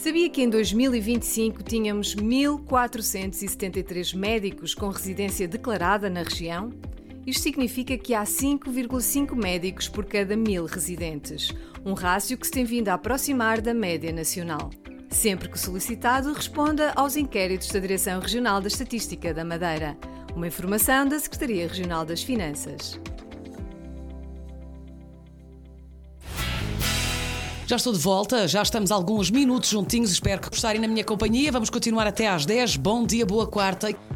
Sabia que em 2025 tínhamos 1.473 médicos com residência declarada na região? Isto significa que há 5,5 médicos por cada 1.000 residentes, um rácio que se tem vindo a aproximar da média nacional. Sempre que solicitado, responda aos inquéritos da Direção Regional da Estatística da Madeira. Uma informação da Secretaria Regional das Finanças. Já estou de volta, já estamos alguns minutos juntinhos, espero que gostarem na minha companhia. Vamos continuar até às 10. Bom dia, boa quarta.